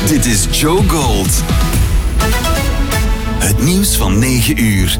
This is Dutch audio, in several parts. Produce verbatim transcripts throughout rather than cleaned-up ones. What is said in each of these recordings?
Dit is Joe Gold. Het nieuws van negen uur.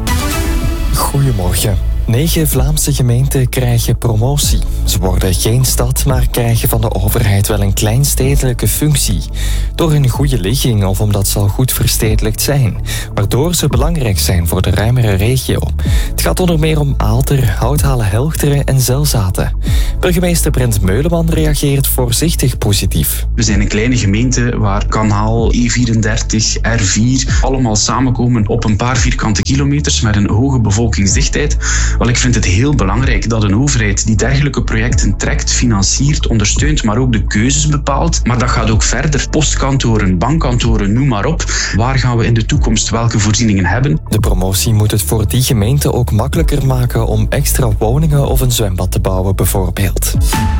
Goedemorgen. Negen Vlaamse gemeenten krijgen promotie. Ze worden geen stad, maar krijgen van de overheid wel een kleinstedelijke functie. Door hun goede ligging of omdat ze al goed verstedelijkt zijn. Waardoor ze belangrijk zijn voor de ruimere regio. Het gaat onder meer om Aalter, Houthalen-Helchteren en Zelzaten. Burgemeester Brent Meuleman reageert voorzichtig positief. We zijn een kleine gemeente waar Kanaal, E vierendertig, R vier allemaal samenkomen op een paar vierkante kilometers met een hoge bevolkingsdichtheid. Wel, ik vind het heel belangrijk dat een overheid die dergelijke projecten trekt, financiert, ondersteunt, maar ook de keuzes bepaalt. Maar dat gaat ook verder. Postkantoren, bankkantoren, noem maar op. Waar gaan we in de toekomst welke voorzieningen hebben? De promotie moet het voor die gemeente ook makkelijker maken om extra woningen of een zwembad te bouwen bijvoorbeeld.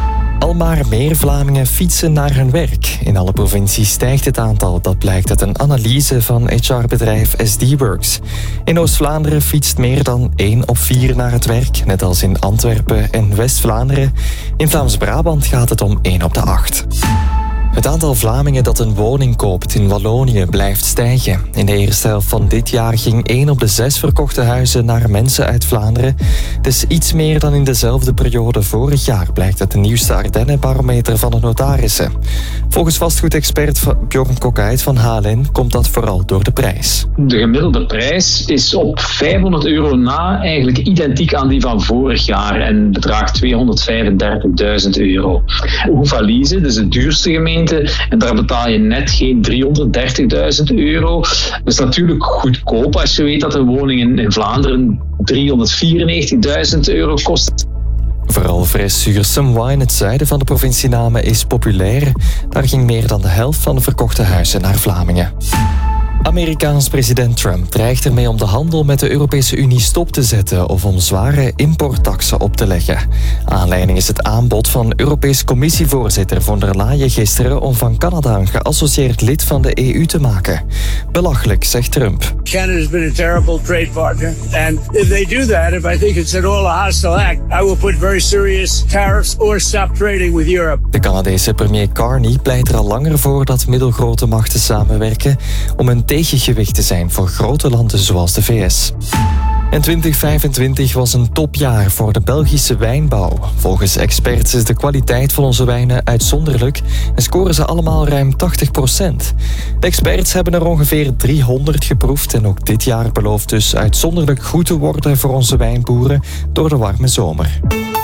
Al maar meer Vlamingen fietsen naar hun werk. In alle provincies stijgt het aantal. Dat blijkt uit een analyse van H R-bedrijf S D Works. In Oost-Vlaanderen fietst meer dan één op vier naar het werk, net als in Antwerpen en West-Vlaanderen. In Vlaams-Brabant gaat het om één op de acht. Het aantal Vlamingen dat een woning koopt in Wallonië blijft stijgen. In de eerste helft van dit jaar ging één op de zes verkochte huizen naar mensen uit Vlaanderen. Dus iets meer dan in dezelfde periode vorig jaar, blijkt uit de nieuwste Ardennen-barometer van de notarissen. Volgens vastgoedexpert Bjorn Kokait van H L N komt dat vooral door de prijs. De gemiddelde prijs is op vijfhonderd euro na eigenlijk identiek aan die van vorig jaar en bedraagt tweehonderdvijfendertigduizend euro. Oevalise, dus de duurste gemeente, en daar betaal je net geen driehonderddertigduizend euro. Dat is natuurlijk goedkoop als je weet dat een woning in Vlaanderen driehonderdvierennegentigduizend euro kost. Vooral fris Somwa in het zuiden van de provincie Namen is populair. Daar ging meer dan de helft van de verkochte huizen naar Vlamingen. Amerikaans president Trump dreigt ermee om de handel met de Europese Unie stop te zetten of om zware importtaxen op te leggen. Aanleiding is het aanbod van Europees Commissievoorzitter von der Leyen gisteren om van Canada een geassocieerd lid van de E U te maken. Belachelijk, zegt Trump. Canada's been a terrible trade partner, and if they do that, if I think it's an all a hostile act, I will put very serious tariffs or stop trading with Europe. De Canadese premier Carney pleit er al langer voor dat middelgrote machten samenwerken om een tegengewicht te zijn voor grote landen zoals de V S. En twintig vijfentwintig was een topjaar voor de Belgische wijnbouw. Volgens experts is de kwaliteit van onze wijnen uitzonderlijk en scoren ze allemaal ruim tachtig procent. De experts hebben er ongeveer driehonderd geproefd en ook dit jaar belooft dus uitzonderlijk goed te worden voor onze wijnboeren door de warme zomer.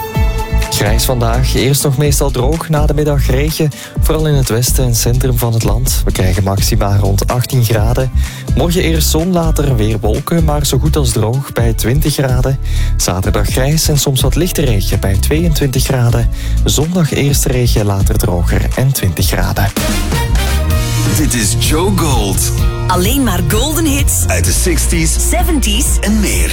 Grijs vandaag, eerst nog meestal droog, na de middag regen. Vooral in het westen en centrum van het land. We krijgen maxima rond achttien graden. Morgen eerst zon, later weer wolken, maar zo goed als droog bij twintig graden. Zaterdag grijs en soms wat lichte regen bij tweeëntwintig graden. Zondag eerst regen, later droger en twintig graden. Dit is Joe Gold. Alleen maar golden hits Uit de zestig's, zeventig's en meer.